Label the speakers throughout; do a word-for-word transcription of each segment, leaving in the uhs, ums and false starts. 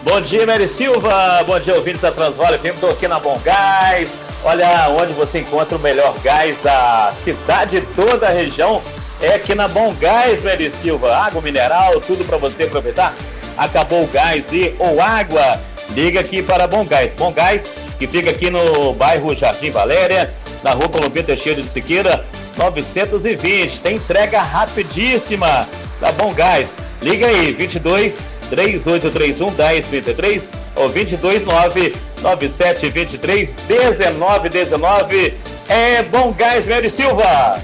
Speaker 1: Bom dia, Mary Silva. Bom dia, ouvintes da Transvale F M. Estou aqui na Bom Gás. Olha, onde você encontra o melhor gás da cidade, toda a região. É aqui na Bom Gás, Mary Silva. Água mineral, tudo para você aproveitar. Acabou o gás e ou água? Liga aqui para Bom Gás. Bom Gás, que fica aqui no bairro Jardim Valéria, na rua Colombia Teixeira de Siqueira, novecentos e vinte. Tem entrega rapidíssima da Bom Gás. Liga aí, vinte e dois, três oito três um, um zero dois três ou vinte e dois, nove nove sete dois três, um nove um nove. É Bom Gás, Mary Silva.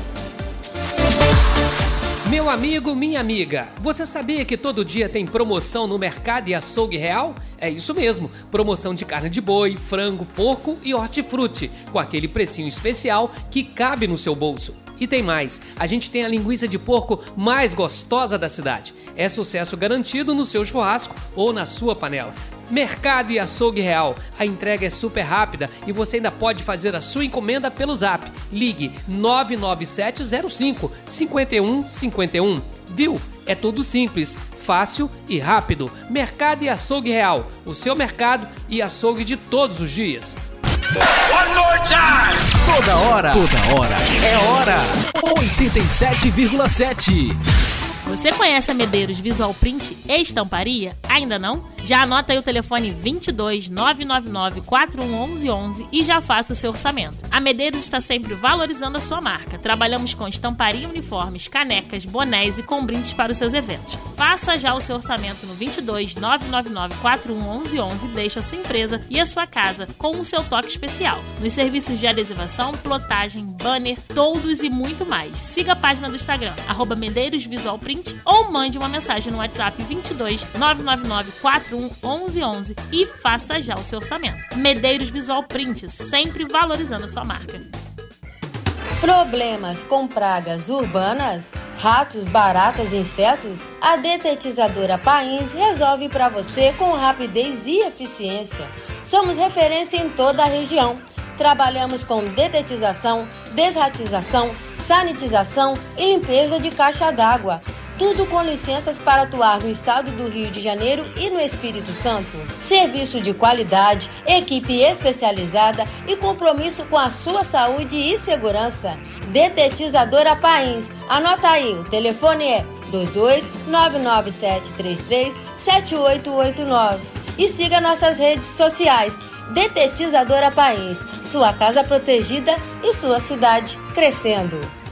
Speaker 2: Meu amigo, minha amiga, você sabia que todo dia tem promoção no Mercado e Açougue Real? É isso mesmo, promoção de carne de boi, frango, porco e hortifruti, com aquele precinho especial que cabe no seu bolso. E tem mais, a gente tem a linguiça de porco mais gostosa da cidade. É sucesso garantido no seu churrasco ou na sua panela. Mercado e Açougue Real, a entrega é super rápida e você ainda pode fazer a sua encomenda pelo Zap. Ligue nove nove sete zero cinco, cinco um cinco um. Viu? É tudo simples, fácil e rápido. Mercado e Açougue Real, o seu mercado e açougue de todos os dias.
Speaker 3: One more time.
Speaker 4: Toda hora, toda hora é hora. oitenta e sete vírgula sete.
Speaker 5: Você conhece a Medeiros Visual Print e Estamparia? Ainda não? Já anota aí o telefone vinte e dois, nove nove nove, quatro um um um, onze e já faça o seu orçamento. A Medeiros está sempre valorizando a sua marca. Trabalhamos com estamparia, uniformes, canecas, bonés e com brindes para os seus eventos. Faça já o seu orçamento no vinte e dois, nove nove nove, quatro um um um, onze e deixe a sua empresa e a sua casa com o seu toque especial. Nos serviços de adesivação, plotagem, banner, toldos e muito mais. Siga a página do Instagram, arroba Medeiros Visual Print, ou mande uma mensagem no WhatsApp vinte e dois, nove nove nove, quatro um um um, onze e faça já o seu orçamento. Medeiros Visual Print, sempre valorizando a sua marca.
Speaker 6: Problemas com pragas urbanas? Ratos, baratas e insetos? A detetizadora Pains resolve para você com rapidez e eficiência. Somos referência em toda a região. Trabalhamos com detetização, desratização, sanitização e limpeza de caixa d'água. Tudo com licenças para atuar no estado do Rio de Janeiro e no Espírito Santo. Serviço de qualidade, equipe especializada e compromisso com a sua saúde e segurança. Detetizadora Pains. Anota aí, o telefone é dois dois, nove nove sete três três, sete oito oito nove. E siga nossas redes sociais. Detetizadora Pains. Sua casa protegida e sua cidade crescendo.